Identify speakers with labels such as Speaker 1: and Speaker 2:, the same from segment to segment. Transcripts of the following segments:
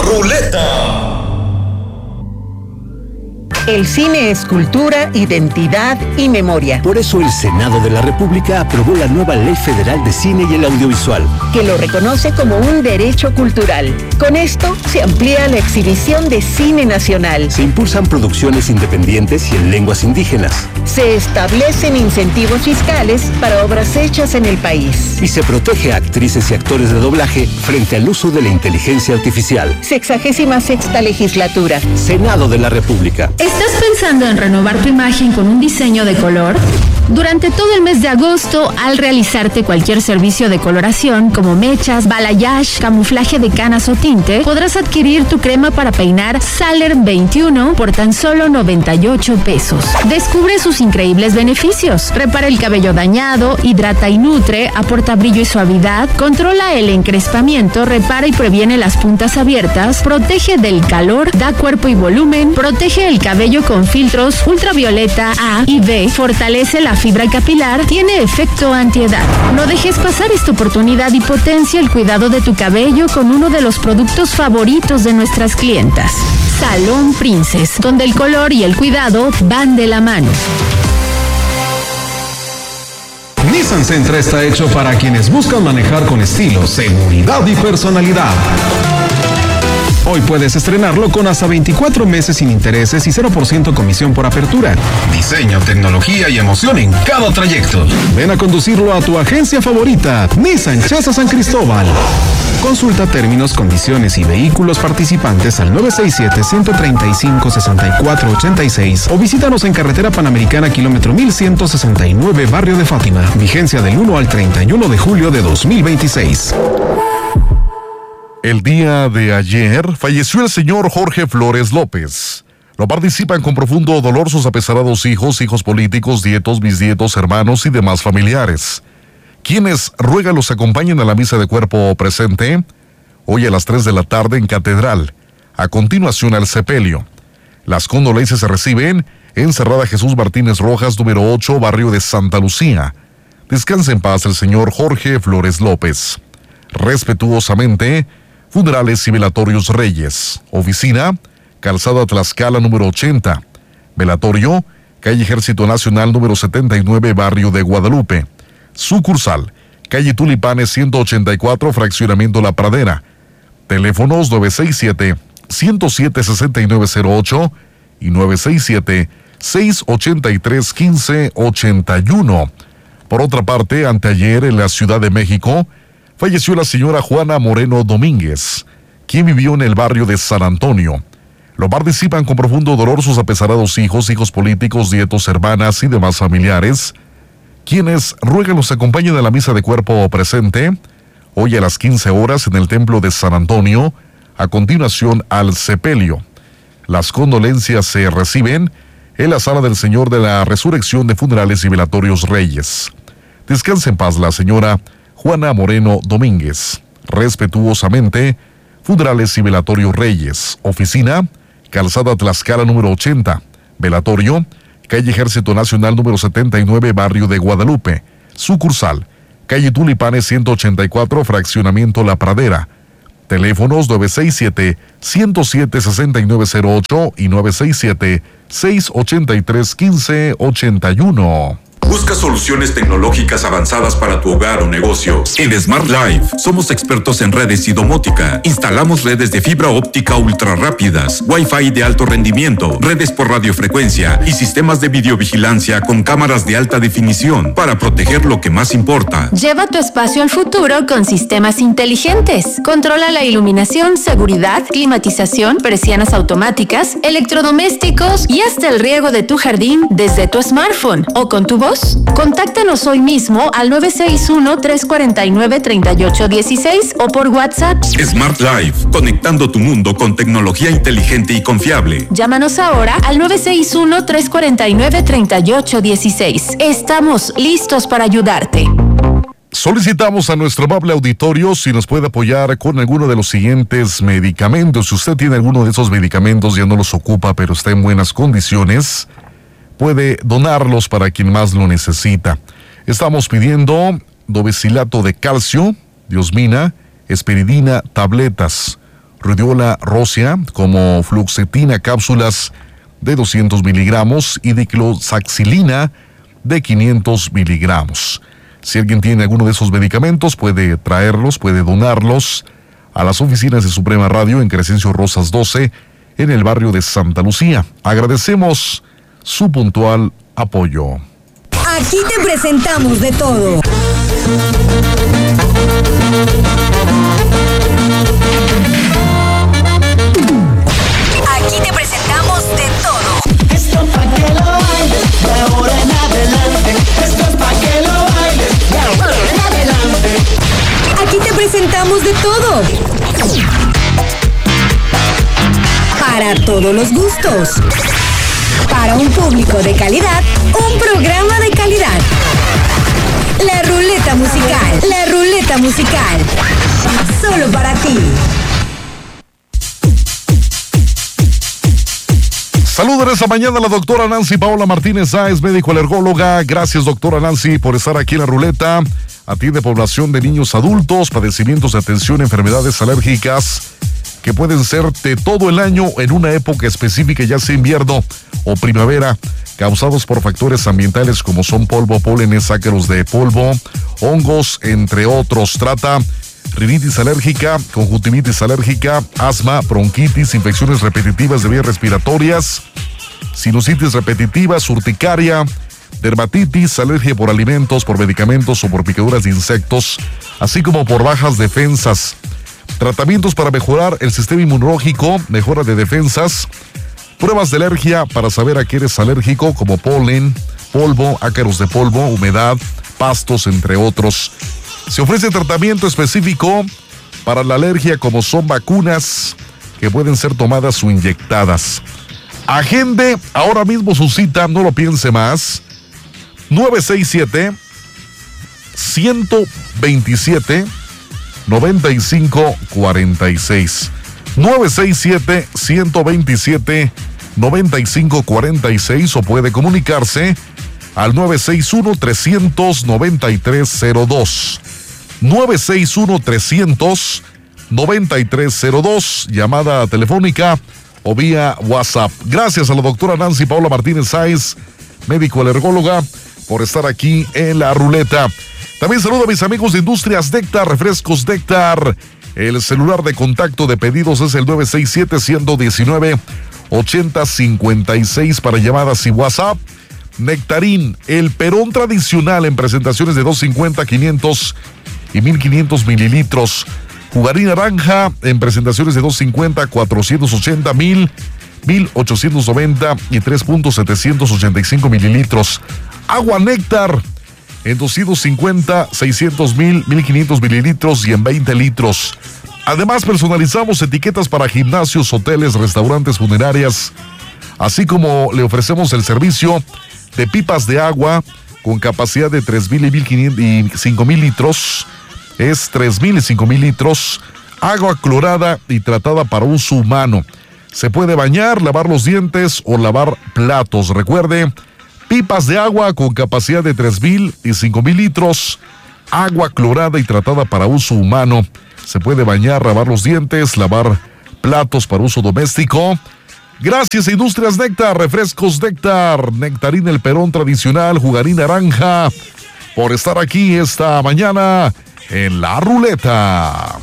Speaker 1: Ruleta.
Speaker 2: El cine es cultura, identidad y memoria.
Speaker 3: Por eso el Senado de la República aprobó la nueva Ley Federal de Cine y el Audiovisual,
Speaker 2: que lo reconoce como un derecho cultural. Con esto se amplía la exhibición de cine nacional.
Speaker 3: Se impulsan producciones independientes y en lenguas indígenas.
Speaker 2: Se establecen incentivos fiscales para obras hechas en el país.
Speaker 3: Y se protege a actrices y actores de doblaje frente al uso de la inteligencia artificial.
Speaker 2: 66ª legislatura.
Speaker 3: Senado de la República.
Speaker 4: ¿Estás pensando en renovar tu imagen con un diseño de color? Durante todo el mes de agosto, al realizarte cualquier servicio de coloración como mechas, balayage, camuflaje de canas o tinte, podrás adquirir tu crema para peinar Saler 21 por tan solo 98 pesos. Descubre sus increíbles beneficios. Repara el cabello dañado, hidrata y nutre, aporta brillo y suavidad, controla el encrespamiento, repara y previene las puntas abiertas, protege del calor, da cuerpo y volumen, protege el cabello con filtros ultravioleta A y B, fortalece la fibra capilar, tiene efecto antiedad. No dejes pasar esta oportunidad y potencia el cuidado de tu cabello con uno de los productos favoritos de nuestras clientas. Salón Princess, donde el color y el cuidado van de la mano.
Speaker 5: Nissan Sentra está hecho para quienes buscan manejar con estilo, seguridad y personalidad. Hoy puedes estrenarlo con hasta 24 meses sin intereses y 0% comisión por apertura. Diseño, tecnología y emoción en cada trayecto. Ven a conducirlo a tu agencia favorita, Nissan Chasa San Cristóbal. Consulta términos, condiciones y vehículos participantes al 967-135-6486 o visítanos en Carretera Panamericana, kilómetro 1169, Barrio de Fátima. Vigencia del 1 al 31 de julio de 2026.
Speaker 6: El día de ayer falleció el señor Jorge Flores López. Lo participan con profundo dolor sus apesarados hijos políticos, nietos, bisnietos, hermanos y demás familiares, quienes ruegan los acompañen a la misa de cuerpo presente hoy a las 3 de la tarde en Catedral. A continuación al sepelio. Las condolencias se reciben en Cerrada Jesús Martínez Rojas, número 8, barrio de Santa Lucía. Descanse en paz el señor Jorge Flores López. Respetuosamente, Funerales y Velatorios Reyes. Oficina, Calzada Tlaxcala número 80. Velatorio, Calle Ejército Nacional número 79, barrio de Guadalupe. Sucursal, Calle Tulipanes 184, Fraccionamiento La Pradera. Teléfonos 967-107-6908 y 967-683-1581. Por otra parte, anteayer en la Ciudad de México, falleció la señora Juana Moreno Domínguez, quien vivió en el barrio de San Antonio. Lo participan con profundo dolor sus apesarados hijos políticos, nietos, hermanas y demás familiares, quienes ruegan los acompañen a la misa de cuerpo presente, hoy a las 15 horas en el templo de San Antonio, a continuación al sepelio. Las condolencias se reciben en la Sala del Señor de la Resurrección de Funerales y Velatorios Reyes. Descanse en paz la señora Juana Moreno Domínguez. Respetuosamente, Funerales y Velatorios Reyes. Oficina, Calzada Tlaxcala número 80. Velatorio, Calle Ejército Nacional número 79, barrio de Guadalupe. Sucursal, Calle Tulipanes 184, Fraccionamiento La Pradera. Teléfonos 967-107-6908 y 967-683-1581.
Speaker 1: Busca soluciones tecnológicas avanzadas para tu hogar o negocio. En Smart Life somos expertos en redes y domótica. Instalamos redes de fibra óptica ultra rápidas, Wi-Fi de alto rendimiento, redes por radiofrecuencia y sistemas de videovigilancia con cámaras de alta definición para proteger lo que más importa.
Speaker 4: Lleva tu espacio al futuro con sistemas inteligentes. Controla la iluminación, seguridad, climatización, persianas automáticas, electrodomésticos y hasta el riego de tu jardín desde tu smartphone o con tu voz. Contáctanos hoy mismo al 961-349-3816 o por WhatsApp.
Speaker 1: Smart Life, conectando tu mundo con tecnología inteligente y confiable.
Speaker 4: Llámanos ahora al 961-349-3816. Estamos listos para ayudarte.
Speaker 6: Solicitamos a nuestro amable auditorio si nos puede apoyar con alguno de los siguientes medicamentos. Si usted tiene alguno de esos medicamentos, ya no los ocupa, pero está en buenas condiciones, puede donarlos para quien más lo necesita. Estamos pidiendo dovecilato de calcio, diosmina, esperidina, tabletas, rudiola rosea, como fluoxetina, cápsulas de 200 miligramos y dicloxacilina de 500 miligramos. Si alguien tiene alguno de esos medicamentos, puede traerlos, puede donarlos a las oficinas de Suprema Radio en Crescencio Rosas 12, en el barrio de Santa Lucía. Agradecemos su puntual apoyo.
Speaker 7: Aquí te presentamos de todo. Aquí te presentamos de todo.
Speaker 8: Esto pa' que lo bailes, de ahora en adelante. Esto es pa' que lo bailes, de ahora en adelante.
Speaker 7: Aquí te presentamos de todo. Para todos los gustos. Para un público de calidad, un programa de calidad. La ruleta musical, la ruleta musical. Solo para ti.
Speaker 6: Saludos esta mañana a la doctora Nancy Paola Martínez Sáez, médico alergóloga. Gracias, doctora Nancy, por estar aquí en la ruleta. Atiende población de niños adultos, padecimientos de atención, enfermedades alérgicas que pueden ser de todo el año en una época específica, ya sea invierno o primavera, causados por factores ambientales como son polvo, pólenes, ácaros de polvo, hongos, entre otros. Trata rinitis alérgica, conjuntivitis alérgica, asma, bronquitis, infecciones repetitivas de vías respiratorias, sinusitis repetitivas, urticaria, dermatitis, alergia por alimentos, por medicamentos o por picaduras de insectos, así como por bajas defensas. Tratamientos para mejorar el sistema inmunológico, mejora de defensas, pruebas de alergia para saber a qué eres alérgico, como polen, polvo, ácaros de polvo, humedad, pastos, entre otros. Se ofrece tratamiento específico para la alergia, como son vacunas que pueden ser tomadas o inyectadas. Agende ahora mismo su cita, no lo piense más. 967-127 9546. 967-127-9546 o puede comunicarse al 961-300-9302. 961-300-9302, llamada telefónica o vía WhatsApp. Gracias a la doctora Nancy Paola Martínez Sáez, médico alergóloga, por estar aquí en la ruleta. También saludo a mis amigos de Industrias Néctar, Refrescos Néctar. El celular de contacto de pedidos es el 967-119-8056 para llamadas y WhatsApp. Nectarín, el Perón tradicional en presentaciones de 250, 500 y 1500 mililitros. Jugarín naranja en presentaciones de 250, 480, 1000, 1890 y 3.785 mililitros. Agua Néctar en 250, 600 mil, 1500 mililitros y en 20 litros. Además, personalizamos etiquetas para gimnasios, hoteles, restaurantes, funerarias, así como le ofrecemos el servicio de pipas de agua con capacidad de 3,000 y 1,500 y 5,000 litros. Es 3,000 y 5,000 litros. Agua clorada y tratada para uso humano. Se puede bañar, lavar los dientes o lavar platos. Recuerde, pipas de agua con capacidad de 3,000 y 5,000 litros. Agua clorada y tratada para uso humano. Se puede bañar, lavar los dientes, lavar platos para uso doméstico. Gracias a Industrias Néctar, Refrescos Néctar, Nectarín el Perón tradicional, Jugarín naranja, por estar aquí esta mañana en la ruleta.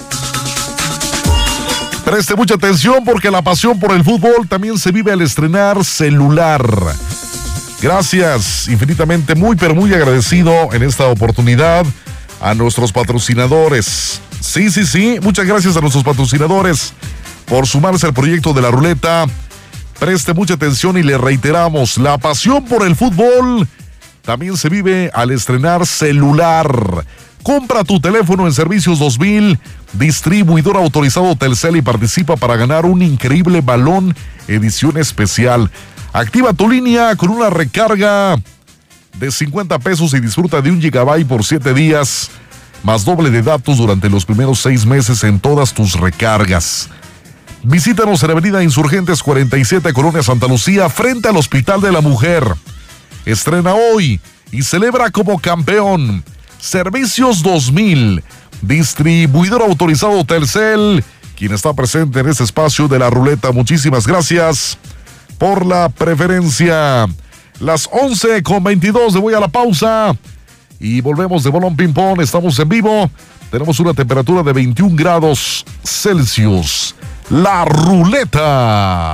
Speaker 6: Preste mucha atención porque la pasión por el fútbol también se vive al estrenar celular. Gracias infinitamente, muy pero muy agradecido en esta oportunidad a nuestros patrocinadores. Sí, muchas gracias a nuestros patrocinadores por sumarse al proyecto de la ruleta. Preste mucha atención y le reiteramos, la pasión por el fútbol también se vive al estrenar celular. Compra tu teléfono en Servicios 2000, distribuidor autorizado Telcel, y participa para ganar un increíble balón edición especial. Activa tu línea con una recarga de 50 pesos y disfruta de 1 GB por 7 días, más doble de datos durante los primeros 6 meses en todas tus recargas. Visítanos en Avenida Insurgentes 47, Colonia Santa Lucía, frente al Hospital de la Mujer. Estrena hoy y celebra como campeón. Servicios 2000, distribuidor autorizado Telcel quien está presente en este espacio de la ruleta. Muchísimas gracias por la preferencia. Las 11:22, le voy a la pausa y volvemos de Bolón Ping Pong. Estamos en vivo, tenemos una temperatura de 21 grados Celsius. La ruleta.